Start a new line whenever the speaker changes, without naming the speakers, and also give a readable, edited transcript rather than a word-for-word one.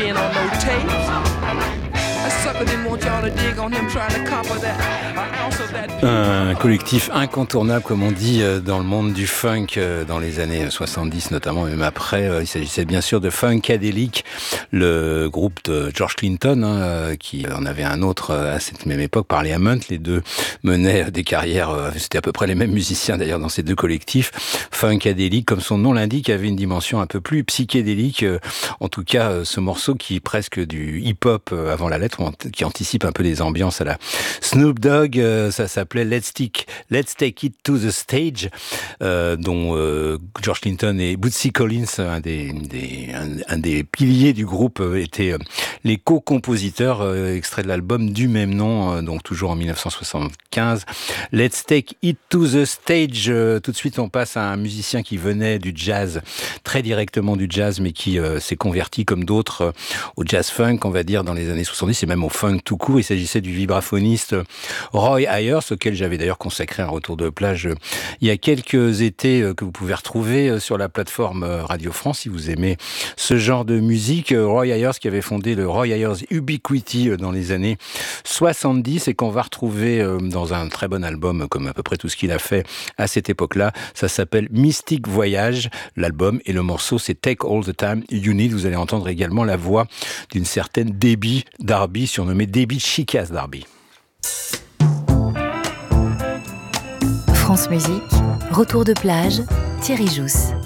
being on no tapes. That sucker didn't want y'all to dig on him trying to copper that ounce of that.
Un collectif incontournable, comme on dit, dans le monde du funk dans les années 70 notamment, même après. Il s'agissait bien sûr de Funkadelic, le groupe de George Clinton, qui en avait un autre à cette même époque, Parliament. Les deux menaient des carrières, c'était à peu près les mêmes musiciens d'ailleurs dans ces deux collectifs. Funkadelic, comme son nom l'indique, avait une dimension un peu plus psychédélique. En tout cas, ce morceau qui est presque du hip-hop avant la lettre, qui anticipe un peu des ambiances à la Snoop Dogg, ça s'appelait Let's Take It to the Stage, dont George Clinton et Bootsy Collins, un des piliers du groupe, étaient les co-compositeurs, extrait de l'album du même nom, donc toujours en 1975. Let's Take It to the Stage. Tout de suite, on passe à un musicien qui venait du jazz, très directement du jazz, mais qui s'est converti comme d'autres au jazz funk, on va dire, dans les années 70, et même au funk tout court. Il s'agissait du vibraphoniste Roy Ayers, auquel j'avais d'ailleurs consacré un retour de plage il y a quelques étés, que vous pouvez retrouver sur la plateforme Radio France si vous aimez ce genre de musique. Roy Ayers qui avait fondé le Roy Ayers Ubiquity dans les années 70 et qu'on va retrouver dans un très bon album, comme à peu près tout ce qu'il a fait à cette époque-là. Ça s'appelle Mystic Voyage, l'album, et le morceau c'est Take All the Time You Need. Vous allez entendre également la voix d'une certaine Debbie Darby, surnommée Debbie Chic-Ass Darby.
France Musique, retour de plage, Thierry Jousse.